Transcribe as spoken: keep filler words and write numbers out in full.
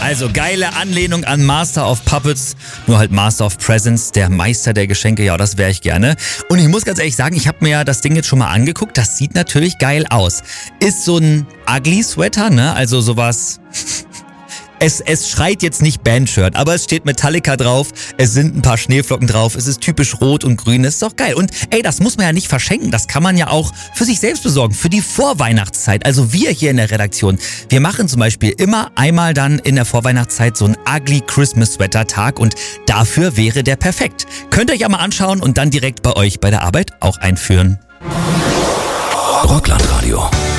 Also geile Anlehnung an Master of Puppets, nur halt Master of Presents, der Meister der Geschenke, ja, das wäre ich gerne. Und ich muss ganz ehrlich sagen, ich habe mir ja das Ding jetzt schon mal angeguckt, das sieht natürlich geil aus. Ist so ein Ugly Sweater, ne, also sowas... Es, es schreit jetzt nicht Bandshirt, aber es steht Metallica drauf, es sind ein paar Schneeflocken drauf, es ist typisch rot und grün, das ist doch geil. Und ey, das muss man ja nicht verschenken, das kann man ja auch für sich selbst besorgen, für die Vorweihnachtszeit. Also wir hier in der Redaktion, wir machen zum Beispiel immer einmal dann in der Vorweihnachtszeit so einen Ugly Christmas Sweater Tag und dafür wäre der perfekt. Könnt ihr euch ja mal anschauen und dann direkt bei euch bei der Arbeit auch einführen. Rockland Radio.